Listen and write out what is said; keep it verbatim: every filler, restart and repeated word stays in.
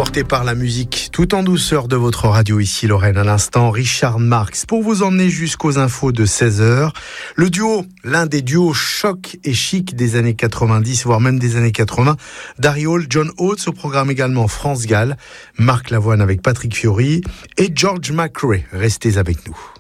porté par la musique tout en douceur de votre radio ici Lorraine. À l'instant, Richard Marx pour vous emmener jusqu'aux infos de seize heures. Le duo, l'un des duos choc et chic des années quatre-vingt-dix, voire même des années quatre-vingts. Daryl Hall, John Oates, au programme également France Gall, Marc Lavoine avec Patrick Fiori et George McRae. Restez avec nous.